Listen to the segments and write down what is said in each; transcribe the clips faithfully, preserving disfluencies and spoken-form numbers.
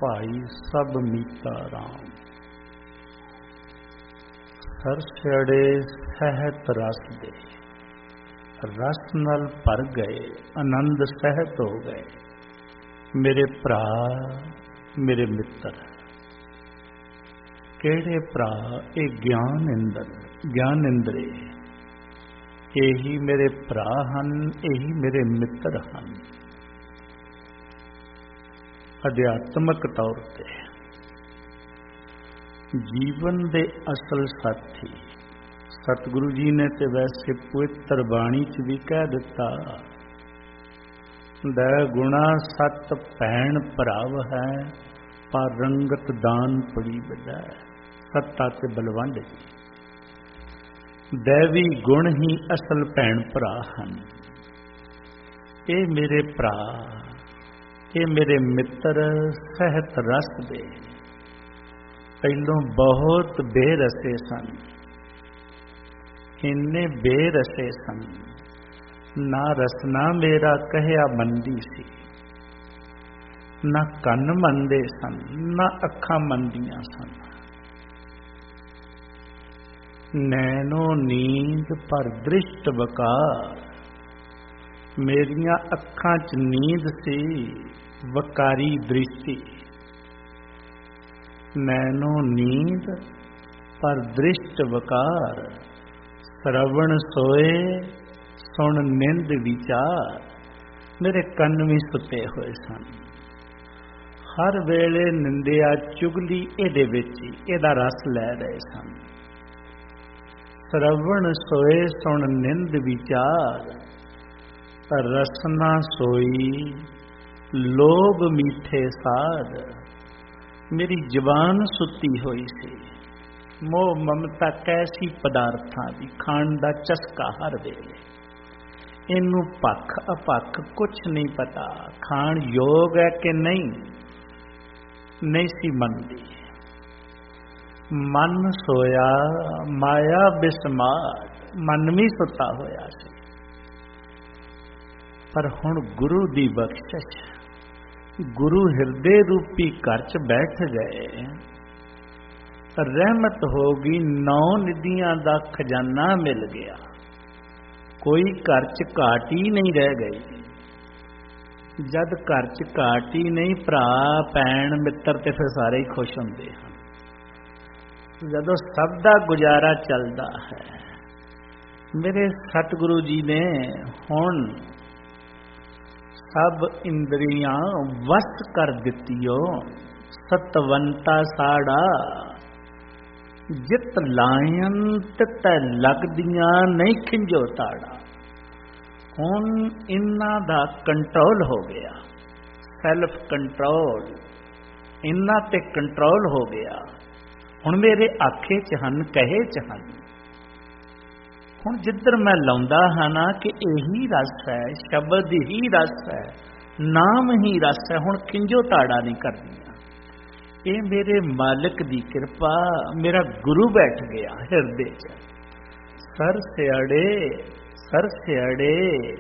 ਭਾਈ ਸਭ ਮੀਤਾ ਰਾਮ। ਸਰਸੜੇ ਸਹਿਤ ਰਸ ਦੇ, ਰਸ ਨਾਲ ਭਰ ਗਏ, ਆਨੰਦ ਸਹਿਤ ਹੋ ਗਏ। ਮੇਰੇ ਭਰਾ ਮੇਰੇ ਮਿੱਤਰ, ਕਿਹੜੇ ਭਰਾ? ਇਹ ਗਿਆਨ ਇੰਦਰ, ਗਿਆਨ ਇੰਦਰੇ, ਇਹੀ ਮੇਰੇ ਭਰਾ ਹਨ, ਇਹੀ ਮੇਰੇ ਮਿੱਤਰ ਹਨ। ਅਧਿਆਤਮਕ ਤੌਰ ਤੇ ਜੀਵਨ ਦੇ ਅਸਲ ਸਾਥੀ ਸਤਿਗੁਰੂ ਜੀ ਨੇ ਤੇ ਵੈਸੇ ਪਵਿੱਤਰ ਬਾਣੀ ਚ ਵੀ ਕਹਿ ਦਿੱਤਾ, ਦੈ ਗੁਣਾ ਸਤ ਭੈਣ ਭਰਾਵ ਹੈ, ਪਰ ਰੰਗਤ ਦਾਨ ਪੜੀ ਬਜੈ। ਸੱਤਾ ਤੇ ਬਲਵੰਡ ਜੀ, ਦੇਵੀ ਗੁਣ ਹੀ ਅਸਲ ਭੈਣ ਭਰਾ ਹਨ। ਇਹ ਮੇਰੇ ਭਰਾ, ਇਹ ਮੇਰੇ ਮਿੱਤਰ ਸਹਿਤ ਰਸ ਦੇ। ਪਹਿਲੋਂ ਬਹੁਤ ਬੇਰਸੇ ਸਨ, ਇੰਨੇ ਬੇਰਸੇ ਸਨ, ਨਾ ਰਸਨਾ ਮੇਰਾ ਕਹਿਆ ਮੰਦੀ ਸੀ, ਨਾ ਕੰਨ ਮੰਨਦੇ ਸਨ, ਨਾ ਅੱਖਾਂ ਮੰਨਦੀਆਂ ਸਨ। ਨੈਣੋ ਨੀਂਦ ਪਰ ਦ੍ਰਿਸ਼ਟ ਵਕਾਰ, ਮੇਰੀਆਂ ਅੱਖਾਂ ਚ ਨੀਂਦ ਸੀ, ਵਕਾਰੀ ਦ੍ਰਿਸ਼ਟੀ। ਨੈਣੋ ਨੀਂਦ ਪਰ ਦ੍ਰਿਸ਼ਟ ਵਕਾਰ, ਸਰਵਣ ਸੋਏ ਸੁਣ ਨਿੰਦ ਵਿਚਾਰ। ਮੇਰੇ ਕੰਨ ਵੀ ਸੁੱਤੇ ਹੋਏ ਸਨ, ਹਰ ਵੇਲੇ ਨਿੰਦਿਆ ਚੁਗਲੀ ਇਹਦੇ ਵਿੱਚ ਹੀ, ਇਹਦਾ ਰਸ ਲੈ ਰਹੇ ਸਨ। ਸਰਵਣ ਸੋਏ ਸੁਣ ਨਿੰਦ ਵਿਚਾਰ, ਰਸਨਾ ਸੋਈ ਲੋਭ ਮੀਠੇ ਸਾਧ। ਮੇਰੀ ਜ਼ਬਾਨ ਸੁੱਤੀ ਹੋਈ ਸੀ, ਮੋਹ ਮਮਤਾ ਕੈਸੀ ਪਦਾਰਥਾਂ ਦੀ, ਖਾਣ ਦਾ ਚਸਕਾ ਹਰ ਵੇਲੇ। ਇਹਨੂੰ ਭੱਖ ਅਪੱਖ ਕੁਛ ਨਹੀਂ ਪਤਾ, ਖਾਣ ਯੋਗ ਹੈ ਕਿ ਨਹੀਂ, ਨਹੀਂ ਸੀ ਮੰਨਦੀ। ਮਨ ਸੋਇਆ ਮਾਇਆ ਬਿਸਮਾਰ, ਮਨ ਵੀ ਸੁੱਤਾ ਹੋਇਆ ਸੀ। ਪਰ ਹੁਣ ਗੁਰੂ ਦੀ ਬਖਸ਼ਿਸ਼, ਗੁਰੂ ਹਿਰਦੇ ਰੂਪੀ ਘਰ ਚ ਬੈਠ ਗਏ, ਰਹਿਮਤ ਹੋ ਗਈ, ਨੌ ਨਿਧੀਆਂ ਦਾ ਖਜ਼ਾਨਾ ਮਿਲ ਗਿਆ। ਕੋਈ ਘਰ ਚ ਘਾਟ ਹੀ ਨਹੀਂ ਰਹਿ ਗਈ। ਜਦ ਘਰ ਚ ਘਾਟ ਹੀ ਨਹੀਂ, ਭਰਾ ਭੈਣ ਮਿੱਤਰ ਤੇ ਫਿਰ ਸਾਰੇ ਹੀ ਖੁਸ਼ ਹੁੰਦੇ ਹਨ। ਜਦੋਂ ਸਭ ਦਾ ਗੁਜ਼ਾਰਾ ਚੱਲਦਾ ਹੈ, ਮੇਰੇ ਸਤਿਗੁਰੂ ਜੀ ਨੇ ਹੁਣ ਸਭ ਇੰਦਰੀਆਂ ਵਸ ਕਰ ਦਿੱਤੀਓ। ਸਤਵੰਤਾ ਸਾੜਾ ਜਿਤ ਲਾਇਨ ਤਿਤ ਲੱਗਦੀਆਂ, ਨਹੀਂ ਖਿੰਜੋ ਤਾੜਾ। ਹੁਣ ਇਹਨਾਂ ਦਾ ਕੰਟਰੋਲ ਹੋ ਗਿਆ, ਸੈਲਫ ਕੰਟਰੋਲ, ਇਹਨਾਂ ਤੇ ਕੰਟਰੋਲ ਹੋ ਗਿਆ। ਹੁਣ ਮੇਰੇ ਆਖੇ ਚ ਹਨ, ਕਹੇ ਚ ਹਨ। ਹੁਣ ਜਿੱਧਰ ਮੈਂ ਲਾਉਂਦਾ ਹਾਂ ਨਾ ਕਿ ਇਹੀ ਰਸ ਹੈ, ਸ਼ਬਦ ਹੀ ਰਸ ਹੈ, ਨਾਮ ਹੀ ਰਸ ਹੈ, ਹੁਣ ਖਿੰਜੋ ਤਾੜਾ ਨਹੀਂ ਕਰਦੀਆਂ। ਇਹ ਮੇਰੇ ਮਾਲਕ ਦੀ ਕਿਰਪਾ, ਮੇਰਾ ਗੁਰੂ ਬੈਠ ਗਿਆ ਹਿਰਦੇ ਚ। ਸਰ ਸਿਆੜੇ ਸਰ ਸਿਆੜੇ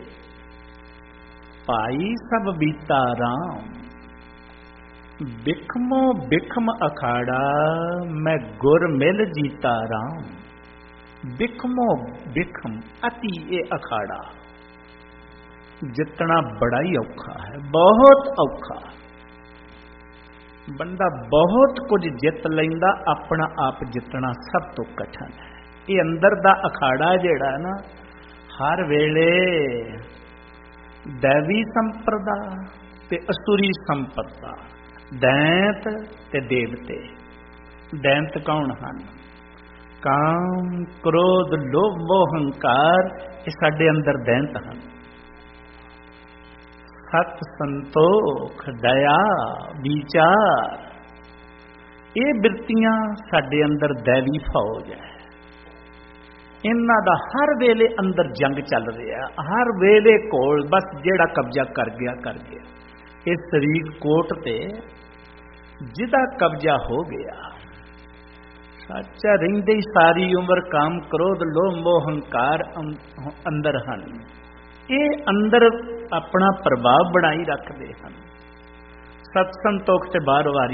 ਭਾਈ ਸਭ ਬੀਤਾ ਰਾਮ। ਬਿਖਮੋ ਬਿਖਮ ਅਖਾੜਾ, ਮੈਂ ਗੁਰ ਮਿਲ ਜੀਤਾ ਰਾਮ। ਬਿਖਮੋ ਬਿਖਮ ਅਤੀ ਇਹ ਅਖਾੜਾ, ਜਿੱਤਣਾ ਬੜਾ ਹੀ ਔਖਾ ਹੈ, ਬਹੁਤ ਔਖਾ। ਬੰਦਾ ਬਹੁਤ ਕੁਝ ਜਿੱਤ ਲੈਂਦਾ, ਆਪਣਾ ਆਪ ਜਿੱਤਣਾ ਸਭ ਤੋਂ ਕਠਿਨ ਹੈ। ਇਹ ਅੰਦਰ ਦਾ ਅਖਾੜਾ ਜਿਹੜਾ ਨਾ, ਹਰ ਵੇਲੇ ਦੈਵੀ ਸੰਪਰਦਾ ਤੇ ਅਸੁਰੀ ਸੰਪਰਦਾ, ਦੈਂਤ ਤੇ ਦੇਵਤੇ। ਦੈਂਤ ਕੌਣ ਹਨ? ਕਾਮ ਕ੍ਰੋਧ ਲੋਭ ਮੋਹ ਹੰਕਾਰ, ਇਹ ਸਾਡੇ ਅੰਦਰ ਦੈਂਤ ਹਨ। ਸਤ ਸੰਤੋਖ ਦਇਆ ਵਿਚਾਰ, ਇਹ ਬਿਰਤੀਆਂ ਸਾਡੇ ਅੰਦਰ ਦੈਵੀ ਫੌਜ ਹੈ। ਇਹਨਾਂ ਦਾ ਹਰ ਵੇਲੇ ਅੰਦਰ ਜੰਗ ਚੱਲ ਰਿਹਾ, ਹਰ ਵੇਲੇ ਕੋਲ ਬਸ ਜਿਹੜਾ ਕਬਜ਼ਾ ਕਰ ਗਿਆ ਕਰ ਗਿਆ। ਇਹ ਸਰੀਰ ਕੋਟ ਤੇ ਜਿਹਦਾ ਕਬਜ਼ਾ ਹੋ ਗਿਆ, ਸੱਚਾ ਰਹਿੰਦੇ ਹੀ ਸਾਰੀ ਉਮਰ ਕਾਮ ਕ੍ਰੋਧ ਲੋਭ ਮੋਹ ਹੰਕਾਰ ਅੰਦਰ ਹਨ। ਇਹ ਅੰਦਰ ਆਪਣਾ ਪ੍ਰਭਾਵ ਬਣਾਈ ਰੱਖਦੇ ਹਨ। ਸਤ ਸੰਤੋਖ ਤੇ ਬਾਰ ਵਾਰੀ